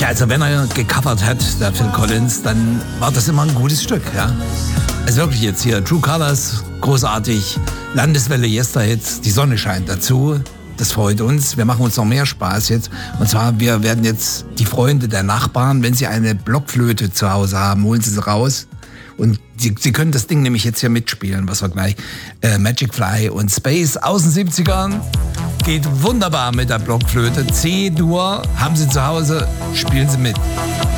also wenn er gecovert hat, der Phil Collins, dann war das immer ein gutes Stück, ja. Also wirklich jetzt hier, True Colors, großartig, Landeswelle, Yesterhits, die Sonne scheint dazu, das freut uns. Wir machen uns noch mehr Spaß jetzt. Und zwar, wir werden jetzt die Freunde der Nachbarn, wenn sie eine Blockflöte zu Hause haben, holen sie raus. Und sie können das Ding nämlich jetzt hier mitspielen, was wir gleich, Magic Fly und Space aus den 70ern. Geht wunderbar mit der Blockflöte. C-Dur haben sie zu Hause, spielen sie mit.